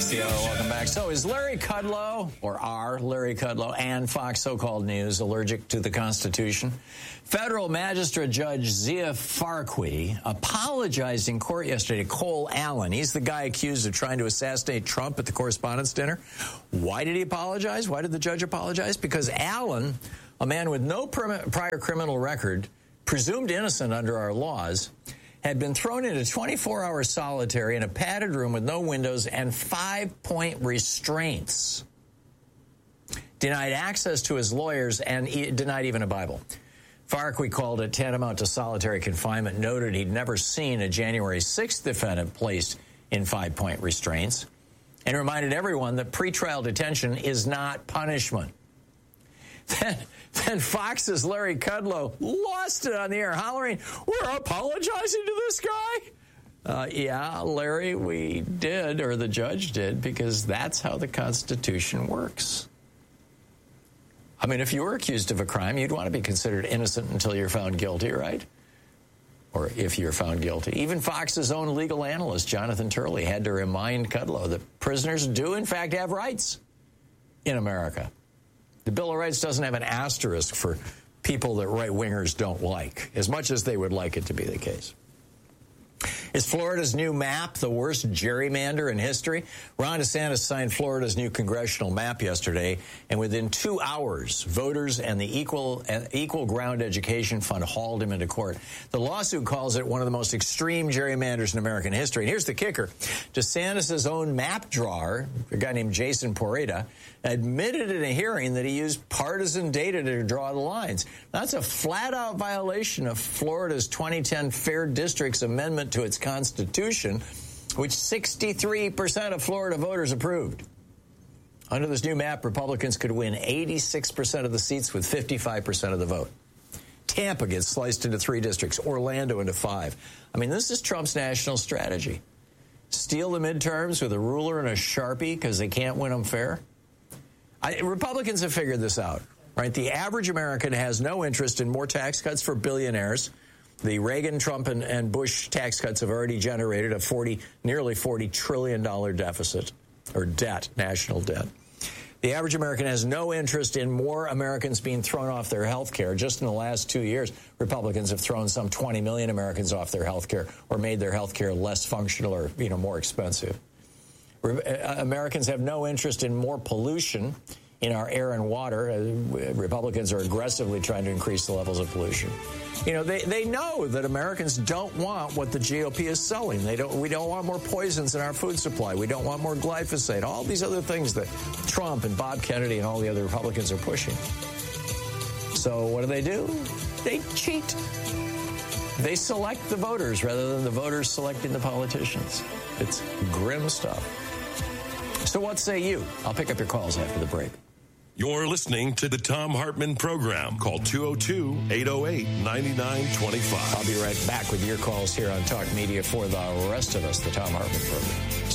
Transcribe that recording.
Welcome back. So is Larry Kudlow, or are Larry Kudlow and Fox so-called news allergic to the Constitution? Federal Magistrate Judge Zia Farqui apologized in court yesterday to Cole Allen. He's the guy accused of trying to assassinate Trump at the Correspondents' Dinner. Why did he apologize? Why did the judge apologize? Because Allen, a man with no prior criminal record, presumed innocent under our laws, had been thrown into 24-hour solitary in a padded room with no windows and 5-point restraints, denied access to his lawyers, and denied even a Bible. Farqui called it tantamount to solitary confinement, noted he'd never seen a January 6th defendant placed in 5-point restraints, and reminded everyone that pretrial detention is not punishment. Then Fox's Larry Kudlow lost it on the air, hollering, "We're apologizing to this guy." Yeah, Larry, we did, or the judge did, because that's how the Constitution works. I mean, if you were accused of a crime, you'd want to be considered innocent until you're found guilty, right? Or if you're found guilty. Even Fox's own legal analyst, Jonathan Turley, had to remind Kudlow that prisoners do, in fact, have rights in America. The Bill of Rights doesn't have an asterisk for people that right-wingers don't like, as much as they would like it to be the case. Is Florida's new map the worst gerrymander in history? Ron DeSantis signed Florida's new congressional map yesterday, and within 2 hours, voters and the Equal Ground Education Fund hauled him into court. The lawsuit calls it one of the most extreme gerrymanders in American history. And here's the kicker. DeSantis' own map drawer, a guy named Jason Porreta, admitted in a hearing that he used partisan data to draw the lines. That's a flat-out violation of Florida's 2010 Fair Districts Amendment to its Constitution, which 63% of Florida voters approved. Under this new map, Republicans could win 86% of the seats with 55% of the vote. Tampa gets sliced into 3 districts, Orlando into 5. I mean, this is Trump's national strategy. Steal the midterms with a ruler and a Sharpie because they can't win them fair. Republicans have figured this out, right? The average American has no interest in more tax cuts for billionaires. The Reagan, Trump, and Bush tax cuts have already generated a nearly $40 trillion deficit, or debt, national debt. The average American has no interest in more Americans being thrown off their health care. Just in the last 2 years, Republicans have thrown some 20 million Americans off their health care or made their health care less functional or, more expensive. Americans have no interest in more pollution in our air and water. Republicans are aggressively trying to increase the levels of pollution. They know that Americans don't want what the GOP is selling. We don't want more poisons in our food supply. We don't want more glyphosate. All these other things that Trump and Bob Kennedy and all the other Republicans are pushing. So what do? They cheat. They select the voters rather than the voters selecting the politicians. It's grim stuff. So what say you? I'll pick up your calls after the break. You're listening to the Thom Hartmann Program. Call 202-808-9925. I'll be right back with your calls here on Talk Media for the rest of us, the Thom Hartmann Program.